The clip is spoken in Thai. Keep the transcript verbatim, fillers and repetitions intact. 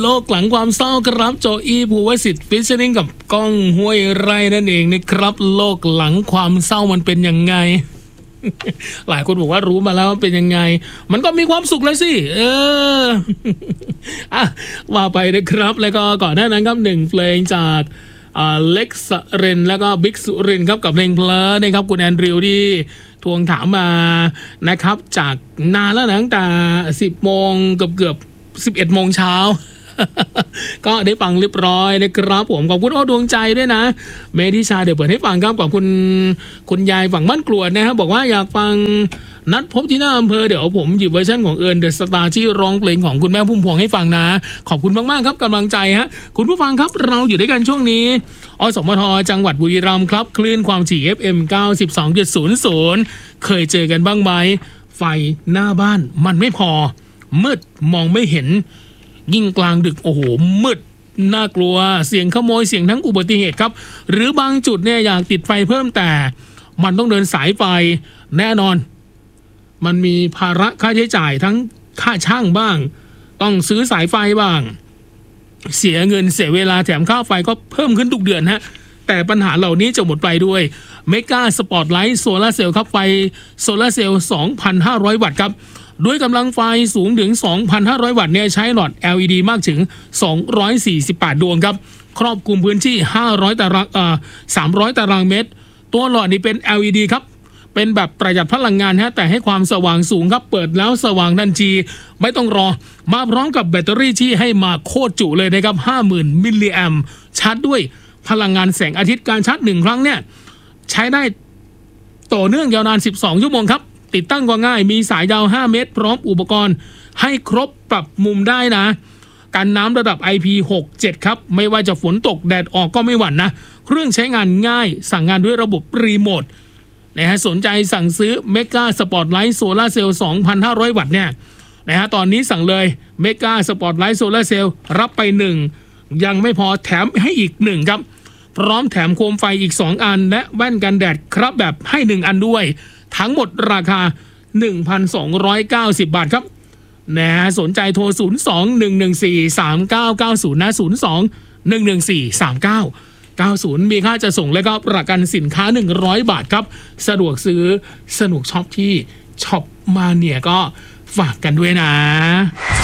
ลกหลังความเศร้าครับโจอี้ภูวสิทธิ์ฟิชเชอริงกับก้องห้วยไร่นั่นเองนะครับโลกหลังความเศร้ามันเป็นยังไง หลายคนบอกว่ารู้มาแล้วเป็นยังไงมันก็มีความสุขเลยสิเออ อ่ะว่าไปนะครับแล้วก็ก่อนหน้านั้นครับหนึ่งเพลงจากเล็กซ์เรนแล้วก็บิ๊กสุรินครับกับเพลงเพลอนะครับคุณแอนดริวที่ทวงถามมานะครับจากนานแล้วนะตั้งแต่สิบโมงเกือบเกือบสิบเอ็ดโมงเช้า ก็ได้ฟังเรียบร้อยนะครับผมขอบคุณโอ้ดวงใจด้วยนะเมธิชาเดี๋ยวเปิดให้ฟังครับขอบคุณคุณยายฝั่งบ้านกรวดนะครับบอกว่าอยากฟังนัดพบที่หน้าอำเภอเดี๋ยวผมหยิบเวอร์ชันของเอิร์นเดอะสตาร์ที่ร้องเพลงของคุณแม่พุ่มพวงให้ฟังนะขอบคุณมากๆครับกำลังใจฮะคุณผู้ฟังครับเราอยู่ด้วยกันช่วงนี้อสมทจังหวัดบุรีรัมย์ครับคลื่นความถี่ เอฟ เอ็ม เก้าสิบสองจุดศูนย์ศูนย์ เคยเจอกันบ้างไหมไฟหน้าบ้านมันไม่พอมืดมองไม่เห็นยิ่งกลางดึกโอ้โหมืดน่ากลัวเสียงขโมยเสียงทั้งอุบัติเหตุครับหรือบางจุดเนี่ยอยากติดไฟเพิ่มแต่มันต้องเดินสายไฟแน่นอนมันมีภาระค่าใช้จ่ายทั้งค่าช่างบ้างต้องซื้อสายไฟบ้างเสียเงินเสียเวลาแถมค่าไฟก็เพิ่มขึ้นทุกเดือนฮะแต่ปัญหาเหล่านี้จะหมดไปด้วยเมกาสปอตไลท์โซลาร์เซลล์ครับไฟโซลาร์เซลล์ สองพันห้าร้อย วัตต์ครับด้วยกำลังไฟสูงถึง สองพันห้าร้อย วัตต์เนี่ยใช้หลอด แอล อี ดี มากถึงสองร้อยสี่สิบแปดดวงครับครอบคลุมพื้นที่ห้าร้อยตารางเอ่อสามร้อยตารางเมตรตัวหลอดนี่เป็น แอล อี ดี ครับเป็นแบบประหยัดพลังงานฮะแต่ให้ความสว่างสูงครับเปิดแล้วสว่างทันทีไม่ต้องรอมาพร้อมกับแบตเตอรี่ที่ให้มาโคตรจุเลยนะครับ ห้าหมื่น มิลลิแอมป์ชาร์จด้วยพลังงานแสงอาทิตย์การชาร์จหนึ่งครั้งเนี่ยใช้ได้ต่อเนื่องยาวนานสิบสองชั่วโมงครับติดตั้งก็ง่ายมีสายยาวห้าเมตรพร้อมอุปกรณ์ให้ครบปรับมุมได้นะกันน้ำระดับ ไอ พี หก เจ็ด ครับไม่ว่าจะฝนตกแดดออกก็ไม่หวั่นนะเครื่องใช้งานง่ายสั่งงานด้วยระบบรีโมทนะฮะสนใจสั่งซื้อเมกาสปอตไลท์โซลาร์เซลล์ สองพันห้าร้อย วัตต์เนี่ยนะฮะตอนนี้สั่งเลยเมกาสปอตไลท์โซลาร์เซลล์รับไปหนึ่งยังไม่พอแถมให้อีกหนึ่งครับพร้อมแถมโคมไฟอีกสองอันและแว่นกันแดดครับแบบให้หนึ่งอันด้วยทั้งหมดราคา หนึ่งพันสองร้อยเก้าสิบ บาทครับนะสนใจโทรศูนย์ สอง หนึ่ง หนึ่ง สี่ สาม เก้า เก้า ศูนย์นะศูนย์ สอง หนึ่ง หนึ่ง สี่ สาม เก้า เก้า ศูนย์มีค่าจะส่งและก็ประกันสินค้าหนึ่งร้อยบาทครับสะดวกซื้อสนุกช็อปที่ช็อปมาเนี่ยก็ฝากกันด้วยนะ